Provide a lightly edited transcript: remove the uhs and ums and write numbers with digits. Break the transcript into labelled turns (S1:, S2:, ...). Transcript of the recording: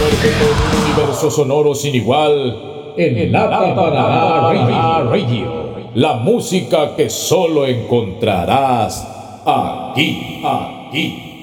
S1: con un universo sonoro sin igual en Lata Paraná Radio. La música que solo encontrarás aquí.